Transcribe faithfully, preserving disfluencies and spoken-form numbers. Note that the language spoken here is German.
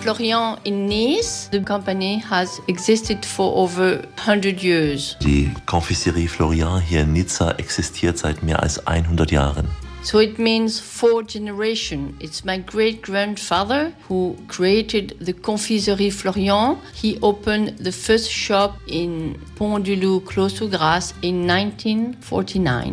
Florian in Nice. The company has existed for over one hundred years. Die Confiserie Florian hier in Nizza existiert seit mehr als hundert Jahren. So it means four generations. It's my great-grandfather who created the Confiserie Florian. He opened the first shop in Pont-du-Loup, close to Grasse, in nineteen forty-nine.